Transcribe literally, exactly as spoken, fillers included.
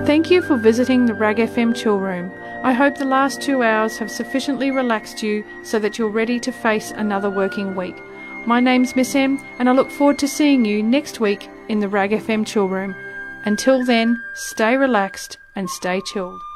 Thank you for visiting the Rag F M Chill Room. I hope the last two hours have sufficiently relaxed you so that you're ready to face another working week. My name's Miss M, and I look forward to seeing you next week in the Rag F M Chill Room. Until then, stay relaxed and stay chilled.